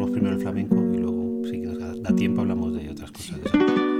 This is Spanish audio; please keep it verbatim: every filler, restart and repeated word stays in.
hablamos primero del flamenco y luego, si nos da, da tiempo, hablamos de otras cosas. De